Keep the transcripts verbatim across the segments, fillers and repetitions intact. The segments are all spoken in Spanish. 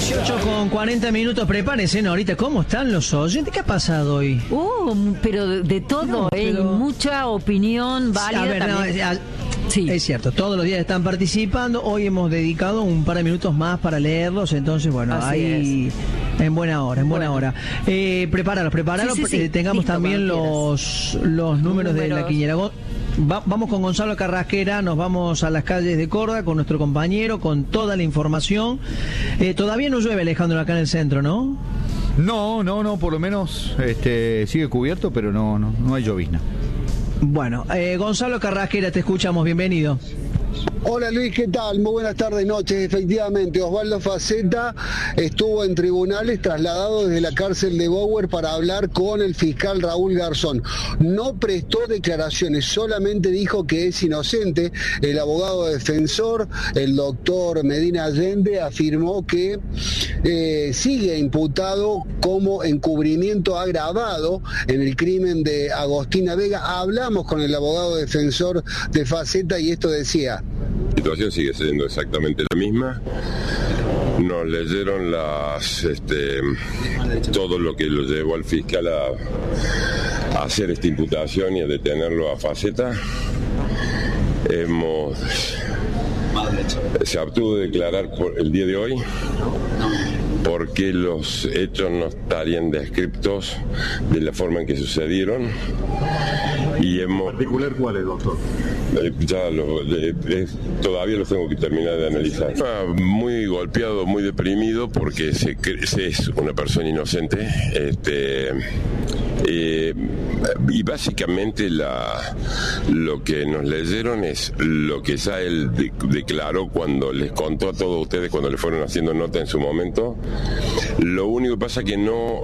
dieciocho con cuarenta minutos, prepárense, ¿no? Ahorita, ¿cómo están los oyentes? ¿Qué ha pasado hoy? Uh, pero de, de todo, no, pero... ¿eh? Mucha opinión válida. A ver, también. No, a... Sí. Es cierto, todos los días están participando. Hoy hemos dedicado un par de minutos más para leerlos. Entonces, bueno, Así ahí es. en buena hora, en buena bueno. hora. Eh, prepáralos, prepáralos. Sí, sí, sí. Eh, tengamos Listo, también los, los números, números de la quiniela. Va, vamos con Gonzalo Carrasquera, nos vamos a las calles de Córdoba con nuestro compañero, con toda la información. Eh, todavía no llueve, Alejandro, acá en el centro, ¿no? No, no, no, por lo menos este, sigue cubierto, pero no, no, no hay llovizna. Bueno, eh, Gonzalo Carrasquera, te escuchamos, bienvenido. Hola Luis, ¿qué tal? Muy buenas tardes, noches. Efectivamente, Osvaldo Faceta estuvo en tribunales trasladado desde la cárcel de Bower para hablar con el fiscal Raúl Garzón. No prestó declaraciones, solamente dijo que es inocente. El abogado defensor, el doctor Medina Allende, afirmó que eh, sigue imputado como encubrimiento agravado en el crimen de Agostina Vega. Hablamos con el abogado defensor de Faceta y esto decía. La situación sigue siendo exactamente la misma. Nos leyeron las este, todo lo que lo llevó al fiscal a, a hacer esta imputación y a detenerlo a Faceta. Hemos se abstuvo de declarar por el día de hoy porque los hechos no estarían descriptos de la forma en que sucedieron. Y hemos... ¿En particular cuál es, doctor? Eh, ya lo, eh, eh, todavía los tengo que terminar de analizar. Ah, muy golpeado, muy deprimido porque se, se es una persona inocente. Este, eh, y básicamente la, lo que nos leyeron es lo que ya él de, declaró cuando les contó a todos ustedes cuando le fueron haciendo nota en su momento. Lo único que pasa es que no,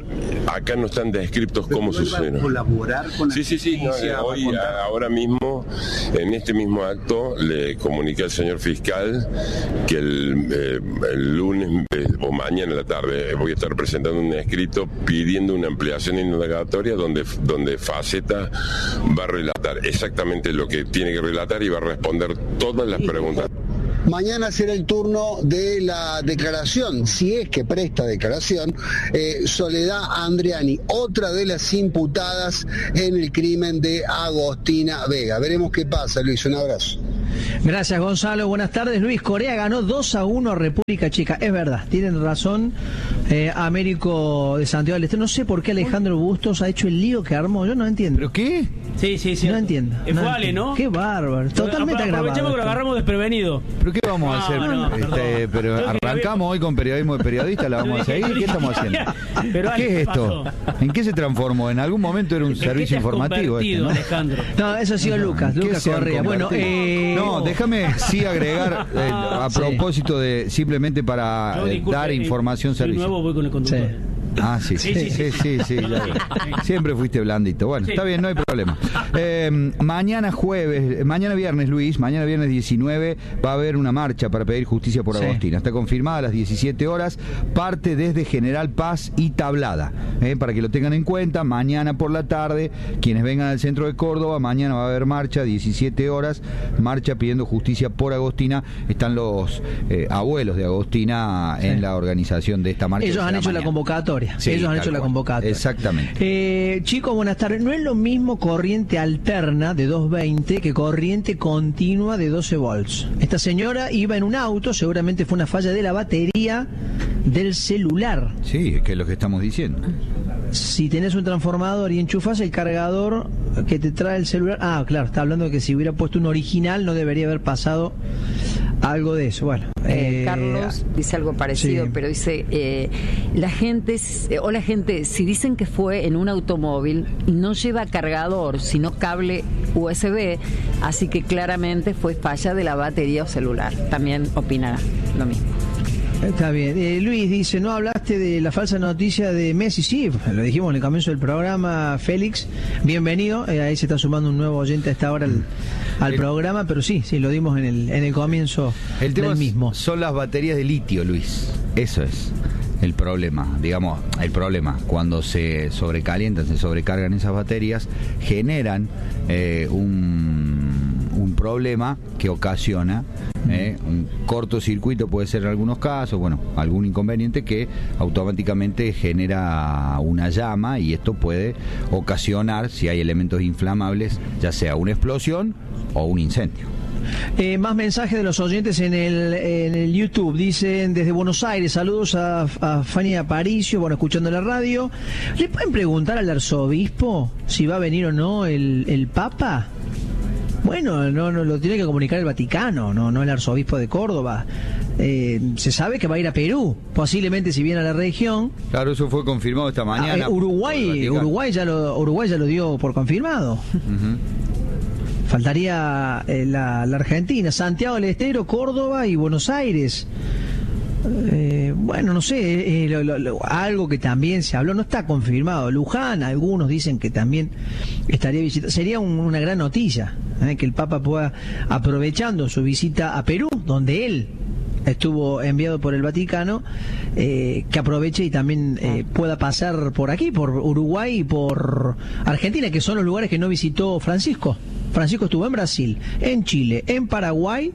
acá no están descriptos cómo sucedieron. ¿Colaborar con la Sí, sí, sí. No, hoy, ahora mismo, en este mismo acto, le comuniqué al señor fiscal que el, eh, el lunes eh, o mañana en la tarde voy a estar presentando un escrito pidiendo una ampliación indagatoria donde, donde Faceta va a relatar exactamente lo que tiene que relatar y va a responder todas las preguntas. Mañana será el turno de la declaración, si es que presta declaración, eh, Soledad Andriani, otra de las imputadas en el crimen de Agostina Vega. Veremos qué pasa, Luis, un abrazo. Gracias, Gonzalo. Buenas tardes, Luis. Corea ganó dos a uno a República Checa. Es verdad, tienen razón. Eh, Américo de Santiago del Estero. No sé por qué Alejandro Bustos ha hecho el lío que armó. Yo no entiendo. ¿Pero qué? Sí, sí, sí. No entiendo. Es no vale, entiendo. ¿no? Qué bárbaro. Totalmente agravado. Aprovechemos que lo agarramos desprevenido. ¿Pero qué vamos a No, hacer? no, este, pero Creo que arrancamos hoy con periodismo de periodista, la vamos a seguir. ¿Qué estamos haciendo? Pero ¿Qué es esto? pasó? ¿En qué se transformó? En algún momento era un ¿En qué servicio te has informativo este, ¿no? Alejandro? No, eso ha sido Lucas. ¿Qué Lucas se han Correa. Bueno, convertido? eh... No, déjame sí agregar eh, a Sí. propósito de simplemente para Yo, eh, disculpe, dar información soy servicio. nuevo, voy con el conductor. Sí. Ah, sí, sí, sí, sí, sí, sí, ya. Siempre fuiste blandito. Bueno, Sí. está bien, no hay problema. Eh, mañana jueves, mañana viernes, Luis, mañana viernes diecinueve va a haber una marcha para pedir justicia por Sí. Agostina. Está confirmada a las diecisiete horas, parte desde General Paz y Tablada. Eh, para que lo tengan en cuenta, mañana por la tarde, quienes vengan al centro de Córdoba, mañana va a haber marcha, diecisiete horas, marcha pidiendo justicia por Agostina. Están los eh, abuelos de Agostina Sí. en la organización de esta marcha. Ellos han hecho la convocatoria. Sí, Ellos han tal hecho la cual. convocatoria. Exactamente. Eh, chicos, buenas tardes. No es lo mismo corriente alterna de doscientos veinte que corriente continua de doce volts. Esta señora iba en un auto, seguramente fue una falla de la batería del celular. Sí, que es lo que estamos diciendo. Si tenés un transformador y enchufas el cargador que te trae el celular... Ah, claro, está hablando de que si hubiera puesto un original no debería haber pasado algo de eso. Bueno, Eh, eh, Carlos dice algo parecido, sí. pero dice, eh, la gente, eh, o la gente, si dicen que fue en un automóvil, no lleva cargador, sino cable U S B, así que claramente fue falla de la batería o celular. También opinará lo mismo. Está bien. Eh, Luis dice, ¿no hablaste de la falsa noticia de Messi? Sí, lo dijimos en el comienzo del programa, Félix. Bienvenido. Eh, ahí se está sumando un nuevo oyente a esta hora al, al el, programa, pero sí, sí, lo dimos en el, en el comienzo el tema del mismo. Son las baterías de litio, Luis. Eso es el problema. Digamos, el problema. Cuando se sobrecalientan, se sobrecargan esas baterías, generan eh, un... un problema que ocasiona eh, un cortocircuito, puede ser en algunos casos, bueno, algún inconveniente que automáticamente genera una llama, y esto puede ocasionar, si hay elementos inflamables, ya sea una explosión o un incendio. Eh, más mensajes de los oyentes en el, en el YouTube. Dicen desde Buenos Aires, saludos a, a Fania Aparicio, bueno, escuchando la radio. ¿Le pueden preguntar al arzobispo si va a venir o no el, el Papa? Bueno, no, no lo tiene que comunicar el Vaticano, no, no el arzobispo de Córdoba. Eh, se sabe que va a ir a Perú, posiblemente si viene a la región. Claro, eso fue confirmado esta mañana. Ah, eh, Uruguay, Uruguay ya lo, Uruguay ya lo dio por confirmado. Uh-huh. Faltaría eh, la, la Argentina, Santiago del Estero, Córdoba y Buenos Aires. Eh, bueno, no sé, eh, lo, lo, lo, algo que también se habló, no está confirmado. Luján, algunos dicen que también estaría visitando. Sería un, una gran noticia, eh, que el Papa pueda, aprovechando su visita a Perú, donde él estuvo enviado por el Vaticano, eh, que aproveche y también eh, pueda pasar por aquí, por Uruguay y por Argentina, que son los lugares que no visitó Francisco. Francisco estuvo en Brasil, en Chile, en Paraguay,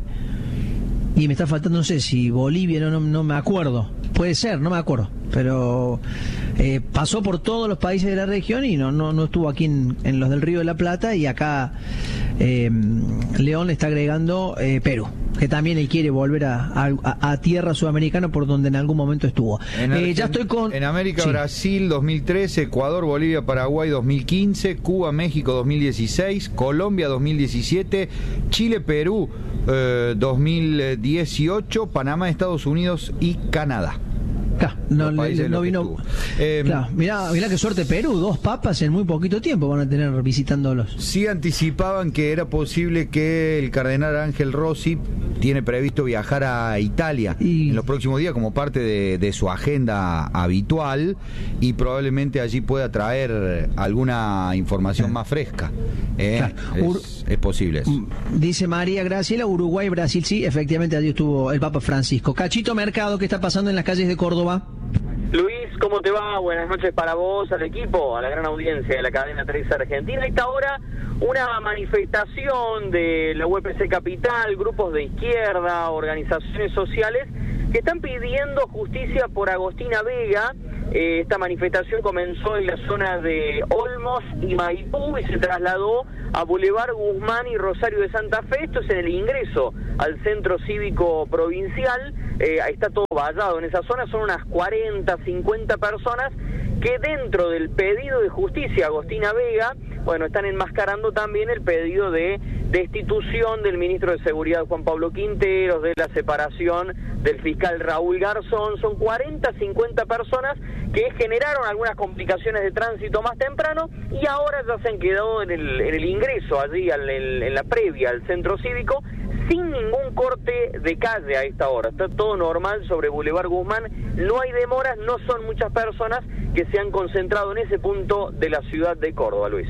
y me está faltando, no sé si Bolivia, no, no, no me acuerdo. Puede ser, no me acuerdo. Pero eh, pasó por todos los países de la región y no no, no estuvo aquí en, en los del Río de la Plata, y acá eh, León le está agregando eh, Perú, que también él quiere volver a, a, a tierra sudamericana por donde en algún momento estuvo. En, eh, ya estoy con... en América, sí. Brasil dos mil trece, Ecuador, Bolivia, Paraguay dos mil quince, Cuba, México dos mil dieciséis, Colombia dos mil diecisiete, Chile, Perú eh, dos mil dieciocho, Panamá, Estados Unidos y Canadá. Claro, no, le, no vino. Eh, claro, mirá, mirá qué suerte Perú, dos papas en muy poquito tiempo van a tener visitándolos. Sí anticipaban que era posible que el cardenal Ángel Rossi tiene previsto viajar a Italia y... en los próximos días como parte de, de su agenda habitual, y probablemente allí pueda traer alguna información claro. más fresca. Eh, claro. es, es posible eso. Dice María Graciela, Uruguay, Brasil, sí, efectivamente allí estuvo el Papa Francisco. Cachito Mercado, ¿qué está pasando en las calles de Córdoba? Luis, ¿cómo te va? Buenas noches para vos, al equipo, a la gran audiencia de la cadena tres Argentina. A esta hora, una manifestación de la U P C Capital, grupos de izquierda, organizaciones sociales, que están pidiendo justicia por Agostina Vega. Eh, esta manifestación comenzó en la zona de Olmos y Maipú y se trasladó a Boulevard Guzmán y Rosario de Santa Fe. Esto es en el ingreso al Centro Cívico Provincial. Eh, ahí está todo vallado en esa zona, son unas cuarenta, cincuenta personas que dentro del pedido de justicia Agostina Vega, bueno, están enmascarando también el pedido de destitución del ministro de Seguridad Juan Pablo Quinteros, de la separación del fiscal Raúl Garzón. Son cuarenta, cincuenta personas que generaron algunas complicaciones de tránsito más temprano y ahora ya se han quedado en el, en el ingreso allí, al, en, en la previa al centro cívico, sin ningún corte de calle a esta hora. Está todo normal sobre Boulevard Guzmán, no hay demoras, no son muchas personas que se han concentrado en ese punto de la ciudad de Córdoba, Luis.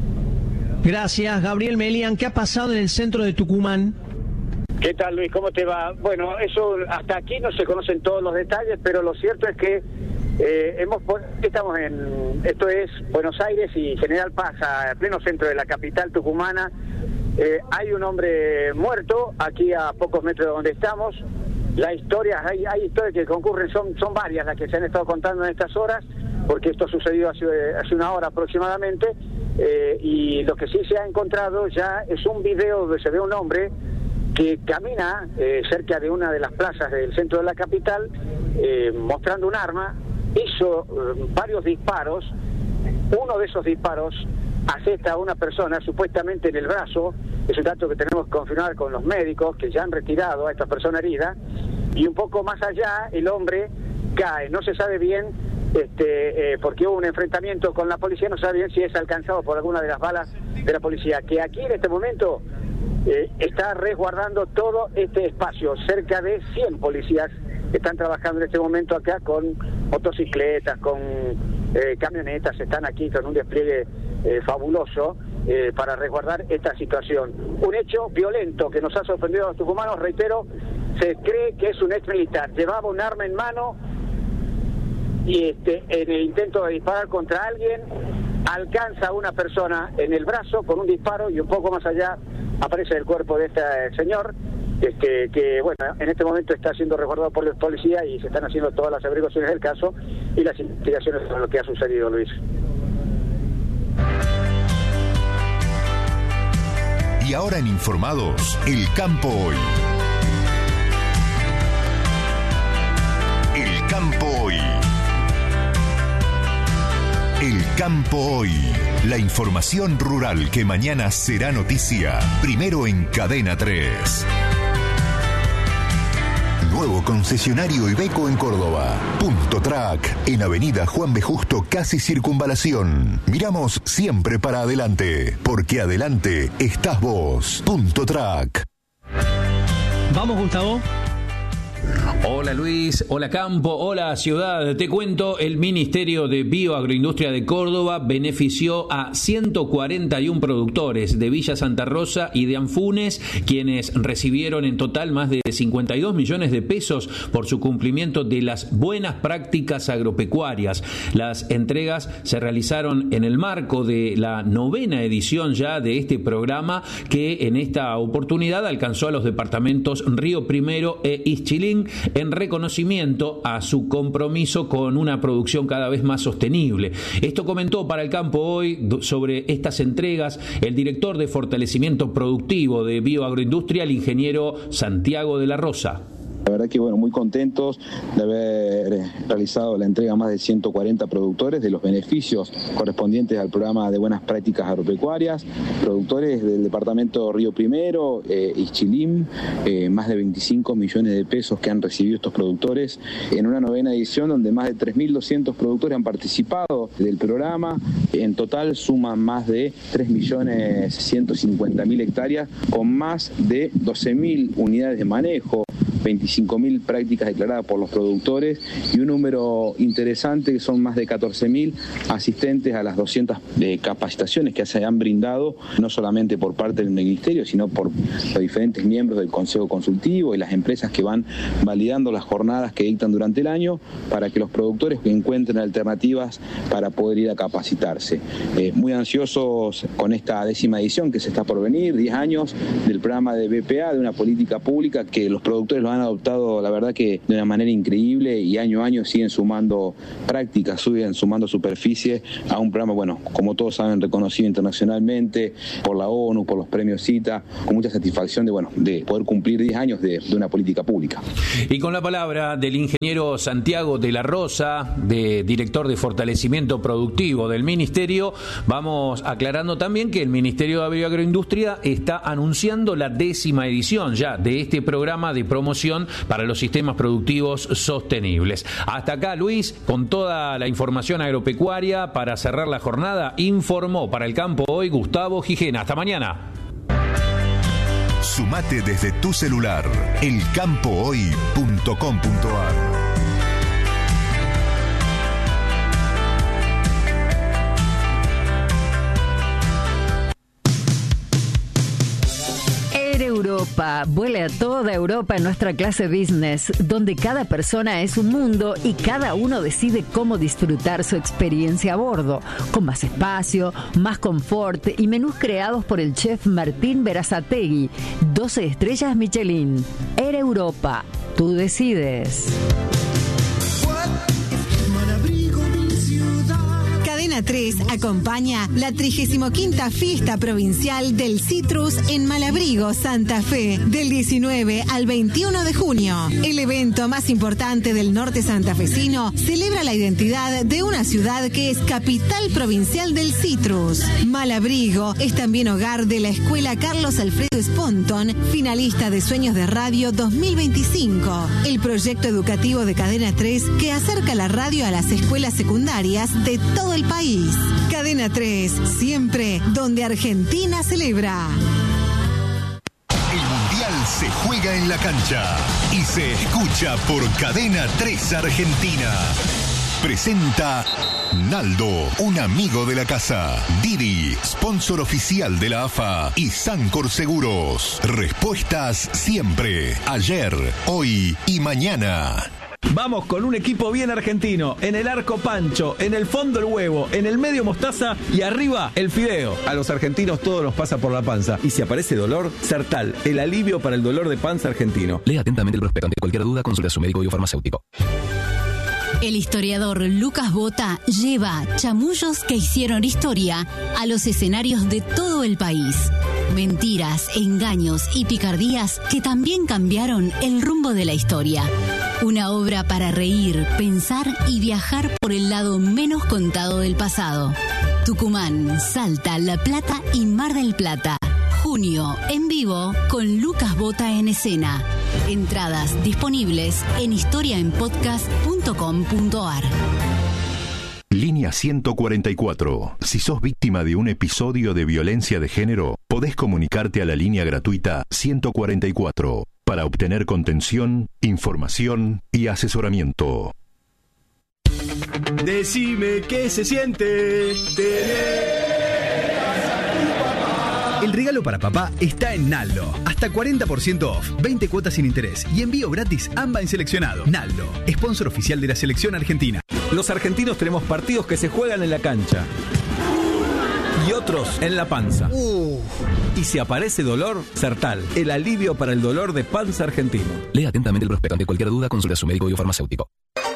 Gracias, Gabriel Melian. ¿Qué ha pasado en el centro de Tucumán? ¿Qué tal, Luis? ¿Cómo te va? Bueno, eso hasta aquí no se conocen todos los detalles, pero lo cierto es que eh, hemos estamos en esto es Buenos Aires y General Paz, a pleno centro de la capital tucumana. Eh, hay un hombre muerto aquí a pocos metros de donde estamos. Las historias, hay, hay historias que concurren, son, son varias las que se han estado contando en estas horas, porque esto sucedió hace, hace una hora aproximadamente, eh, y lo que sí se ha encontrado ya es un video donde se ve un hombre que camina eh, cerca de una de las plazas del centro de la capital, eh, mostrando un arma, hizo eh, varios disparos. Uno de esos disparos asesta a una persona supuestamente en el brazo. Es un dato que tenemos que confirmar con los médicos que ya han retirado a esta persona herida, y un poco más allá el hombre cae. No se sabe bien este, eh, porque hubo un enfrentamiento con la policía, no se sabe bien si es alcanzado por alguna de las balas de la policía, que aquí en este momento eh, está resguardando todo este espacio. Cerca de cien policías están trabajando en este momento acá con motocicletas, con eh, camionetas, están aquí con un despliegue eh, fabuloso eh, para resguardar esta situación. Un hecho violento que nos ha sorprendido a los tucumanos, reitero, se cree que es un ex militar, llevaba un arma en mano y este, en el intento de disparar contra alguien, alcanza a una persona en el brazo con un disparo y un poco más allá aparece el cuerpo de este señor, este, que bueno, en este momento está siendo resguardado por la policía y se están haciendo todas las averiguaciones del caso y las investigaciones sobre lo que ha sucedido, Luis. Y ahora en Informados, El Campo Hoy. El Campo Hoy. El Campo Hoy. La información rural que mañana será noticia. Primero en Cadena tres. Nuevo concesionario Iveco en Córdoba. Punto Track, en Avenida Juan B. Justo, casi Circunvalación. Miramos siempre para adelante, porque adelante estás vos. Punto Track. Vamos, Gustavo. Hola Luis, hola Campo, hola Ciudad. Te cuento, el Ministerio de Bioagroindustria de Córdoba benefició a ciento cuarenta y uno productores de Villa Santa Rosa y de Anfunes, quienes recibieron en total más de cincuenta y dos millones de pesos por su cumplimiento de las buenas prácticas agropecuarias. Las entregas se realizaron en el marco de la novena edición ya de este programa, que en esta oportunidad alcanzó a los departamentos Río Primero e Ixchilín, en reconocimiento a su compromiso con una producción cada vez más sostenible. Esto comentó para El Campo Hoy sobre estas entregas el director de Fortalecimiento Productivo de Bioagroindustria, el ingeniero Santiago de la Rosa. La verdad que bueno, muy contentos de haber realizado la entrega a más de ciento cuarenta productores de los beneficios correspondientes al programa de buenas prácticas agropecuarias, productores del departamento Río Primero, eh, Ixchilín, eh, más de veinticinco millones de pesos que han recibido estos productores en una novena edición donde más de tres mil doscientos productores han participado del programa. En total suman más de tres millones ciento cincuenta mil hectáreas con más de doce mil unidades de manejo, veinticinco mil prácticas declaradas por los productores y un número interesante que son más de catorce mil asistentes a las doscientas eh, capacitaciones que se han brindado, no solamente por parte del Ministerio, sino por los diferentes miembros del Consejo Consultivo y las empresas que van validando las jornadas que dictan durante el año para que los productores encuentren alternativas para poder ir a capacitarse. Eh, muy ansiosos con esta décima edición que se está por venir, diez años del programa de B P A, de una política pública que los productores lo han adoptado, la verdad que de una manera increíble, y año a año siguen sumando prácticas, siguen sumando superficie a un programa, bueno, como todos saben, reconocido internacionalmente por la ONU, por los premios CITA, con mucha satisfacción de, bueno, de poder cumplir diez años de, de una política pública. Y con la palabra del ingeniero Santiago de la Rosa, de director de Fortalecimiento Productivo del Ministerio, vamos aclarando también que el Ministerio de Bioagroindustria está anunciando la décima edición ya de este programa de promoción para los sistemas productivos sostenibles. Hasta acá, Luis, con toda la información agropecuaria para cerrar la jornada, informó para El Campo Hoy Gustavo Gijena. Hasta mañana. Sumate desde tu celular, el campo hoy punto com punto a r. Europa, vuele a toda Europa en nuestra clase business, donde cada persona es un mundo y cada uno decide cómo disfrutar su experiencia a bordo, con más espacio, más confort y menús creados por el chef Martín Berazategui, doce estrellas Michelin. Air Europa, tú decides. Cadena tres acompaña la trigésima quinta Fiesta Provincial del Citrus en Malabrigo, Santa Fe, del diecinueve al veintiuno de junio. El evento más importante del norte santafesino celebra la identidad de una ciudad que es capital provincial del citrus. Malabrigo es también hogar de la Escuela Carlos Alfredo Sponton, finalista de Sueños de Radio dos mil veinticinco, el proyecto educativo de Cadena tres que acerca la radio a las escuelas secundarias de todo el país. Cadena tres, siempre donde Argentina celebra. El Mundial se juega en la cancha y se escucha por Cadena tres Argentina. Presenta Naldo, un amigo de la casa. Didi, sponsor oficial de la A F A. Y Sancor Seguros. Respuestas siempre, ayer, hoy y mañana. Vamos con un equipo bien argentino. En el arco Pancho, en el fondo el huevo, en el medio mostaza y arriba el fideo. A los argentinos todo nos pasa por la panza. Y si aparece dolor, Sertal, el alivio para el dolor de panza argentino. Lea atentamente el prospecto. Ante cualquier duda, consulte a su médico y o farmacéutico. El historiador Lucas Bota lleva chamullos que hicieron historia a los escenarios de todo el país. Mentiras, engaños y picardías que también cambiaron el rumbo de la historia. Una obra para reír, pensar y viajar por el lado menos contado del pasado. Tucumán, Salta, La Plata y Mar del Plata. Junio, en vivo, con Lucas Bota en escena. Entradas disponibles en historia en podcast punto com punto a r. Línea ciento cuarenta y cuatro. Si sos víctima de un episodio de violencia de género, podés comunicarte a la línea gratuita ciento cuarenta y cuatro para obtener contención, información y asesoramiento. Decime qué se siente tener. El regalo para papá está en Naldo. Hasta cuarenta por ciento off, veinte cuotas sin interés y envío gratis AMBA en seleccionado. Naldo, sponsor oficial de la selección argentina. Los argentinos tenemos partidos que se juegan en la cancha y otros en la panza. Uh. Y si aparece dolor, Sertal, el alivio para el dolor de panza argentino. Lea atentamente el prospecto. Ante cualquier duda, consulte a su médico y o farmacéutico.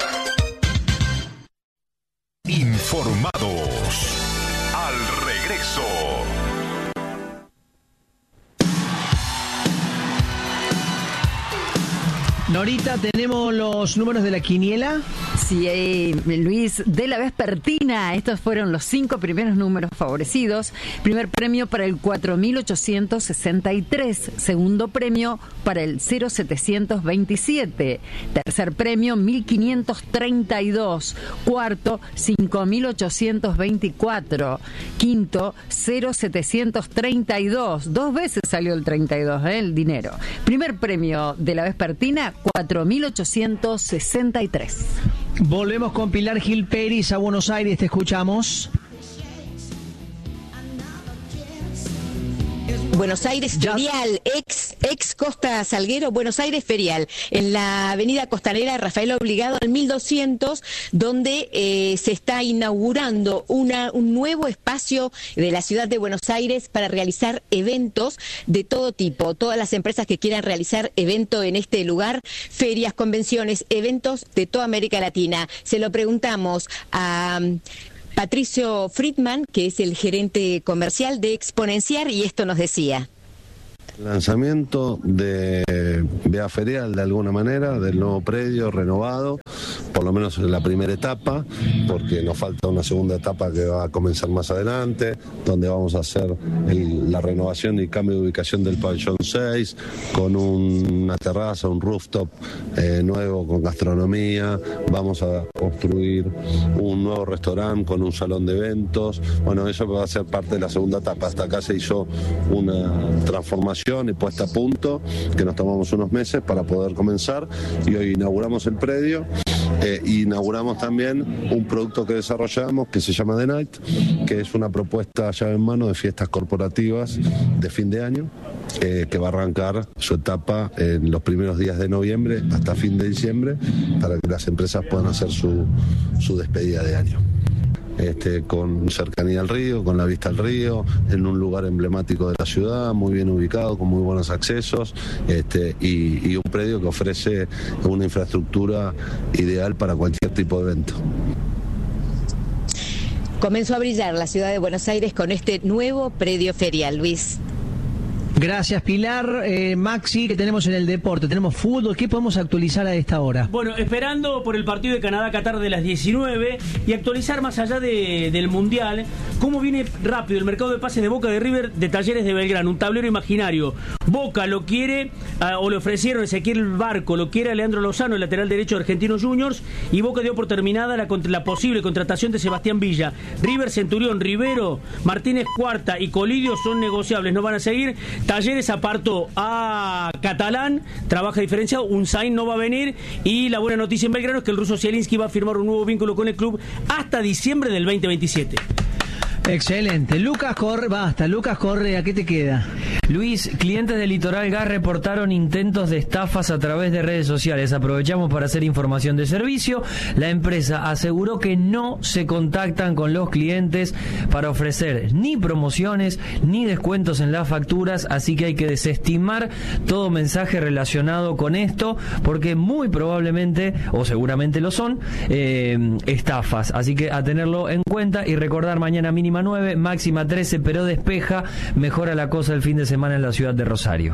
Informados. Al regreso. Norita, ¿tenemos los números de la quiniela? Sí, eh, Luis, de la vespertina. Estos fueron los cinco primeros números favorecidos. Primer premio para el cuatro mil ochocientos sesenta y tres. Segundo premio para el cero setecientos veintisiete. Tercer premio, mil quinientos treinta y dos. Cuarto, cinco mil ochocientos veinticuatro. Quinto, cero setecientos treinta y dos. Dos veces salió el treinta y dos, ¿eh? El dinero. Primer premio de la vespertina, cuatro mil ochocientos sesenta y tres. Volvemos con Pilar Gil Peris a Buenos Aires, te escuchamos. Buenos Aires Ferial, ex, ex Costa Salguero, Buenos Aires Ferial, en la avenida costanera Rafael Obligado al mil doscientos, donde eh, se está inaugurando una, un nuevo espacio de la ciudad de Buenos Aires para realizar eventos de todo tipo. Todas las empresas que quieran realizar evento en este lugar, ferias, convenciones, eventos de toda América Latina. Se lo preguntamos a Patricio Friedman, que es el gerente comercial de Exponenciar, y esto nos decía. Lanzamiento de Vía Ferial, de alguna manera, del nuevo predio renovado, por lo menos en la primera etapa, porque nos falta una segunda etapa que va a comenzar más adelante, donde vamos a hacer el, la renovación y cambio de ubicación del pabellón seis, con un, una terraza, un rooftop eh, nuevo con gastronomía. Vamos a construir un nuevo restaurante con un salón de eventos. Bueno, eso va a ser parte de la segunda etapa. Hasta acá se hizo una transformación y puesta a punto, que nos tomamos unos meses para poder comenzar, y hoy inauguramos el predio. Eh, inauguramos también un producto que desarrollamos que se llama The Night, que es una propuesta llave en mano de fiestas corporativas de fin de año, eh, que va a arrancar su etapa en los primeros días de noviembre hasta fin de diciembre, para que las empresas puedan hacer su, su despedida de año. Este, con cercanía al río, con la vista al río, en un lugar emblemático de la ciudad, muy bien ubicado, con muy buenos accesos, este, y, y un predio que ofrece una infraestructura ideal para cualquier tipo de evento. Comenzó a brillar la ciudad de Buenos Aires con este nuevo predio ferial, Luis. Gracias, Pilar. Eh, Maxi, ¿qué tenemos en el deporte? Tenemos fútbol. ¿Qué podemos actualizar a esta hora? Bueno, esperando por el partido de Canadá-Qatar de las diecinueve y actualizar más allá de, del Mundial, cómo viene rápido el mercado de pases de Boca, de River, de Talleres de Belgrano. Un tablero imaginario. Boca lo quiere, uh, o le ofrecieron Ezequiel Barco, lo quiere a Leandro Lozano, el lateral derecho de Argentinos Juniors, y Boca dio por terminada la, la posible contratación de Sebastián Villa. River, Centurión, Rivero, Martínez Cuarta y Colidio son negociables, no van a seguir. Talleres apartó a Catalán, trabaja diferenciado, Unzain no va a venir, y la buena noticia en Belgrano es que el ruso Zielinski va a firmar un nuevo vínculo con el club hasta diciembre del veinte veintisiete. Excelente. Lucas Corre, basta, Lucas Corre, ¿a qué te queda? Luis, clientes del Litoral Gas reportaron intentos de estafas a través de redes sociales. Aprovechamos para hacer información de servicio. La empresa aseguró que no se contactan con los clientes para ofrecer ni promociones ni descuentos en las facturas, así que hay que desestimar todo mensaje relacionado con esto, porque muy probablemente, o seguramente lo son, eh, estafas. Así que a tenerlo en cuenta y recordar, mañana mínima nueve, máxima trece, pero despeja, mejora la cosa el fin de semana en la ciudad de Rosario.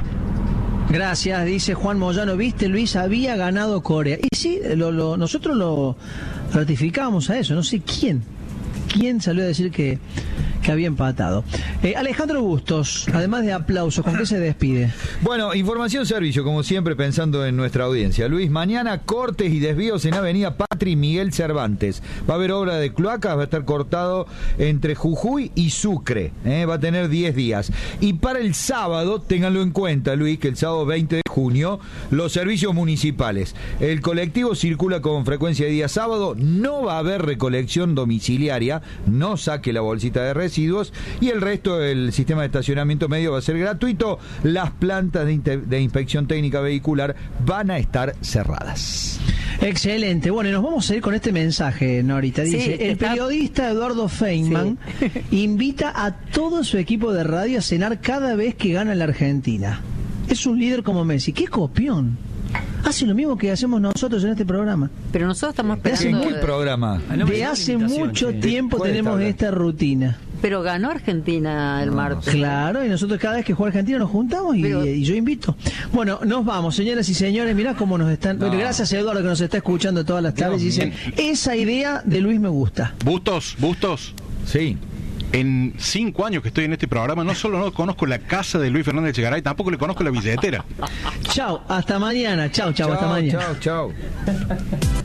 Gracias, dice Juan Moyano. Viste, Luis, había ganado Corea. Y sí, lo, lo, nosotros lo ratificamos a eso. No sé quién. ¿Quién salió a decir que, que había empatado? Eh, Alejandro Bustos, además de aplausos, ¿con qué se despide? Bueno, información servicio, como siempre, pensando en nuestra audiencia. Luis, mañana cortes y desvíos en Avenida Patri Miguel Cervantes. Va a haber obra de cloacas, va a estar cortado entre Jujuy y Sucre. ¿eh? Va a tener diez días. Y para el sábado, ténganlo en cuenta, Luis, que el sábado veinte de junio, los servicios municipales. El colectivo circula con frecuencia de día sábado, no va a haber recolección domiciliaria, no saque la bolsita de residuos, y el resto del sistema de estacionamiento medio va a ser gratuito. Las plantas de, de inspección técnica vehicular van a estar cerradas. Excelente. Bueno, y nos vamos a ir con este mensaje, Norita. Dice, sí, el está... periodista Eduardo Feynman sí. invita a todo su equipo de radio a cenar cada vez que gana la Argentina. Es un líder como Messi. ¡Qué copión! Hace lo mismo que hacemos nosotros en este programa. Pero nosotros estamos esperando... ¿En qué programa? De hace mucho sí. tiempo tenemos esta rutina. Pero ganó Argentina el martes. Claro, y nosotros cada vez que juega Argentina nos juntamos y, Pero... y yo invito. Bueno, nos vamos, señoras y señores. Mirá cómo nos están... No. Bueno, gracias a Eduardo que nos está escuchando todas las tardes. Y dice, esa idea de Luis me gusta. Bustos, Bustos. Sí. En cinco años que estoy en este programa, no solo no conozco la casa de Luis Fernández Chegaray, tampoco le conozco la billetera. Chao, hasta mañana. Chao, chao, hasta mañana. Chao, chao.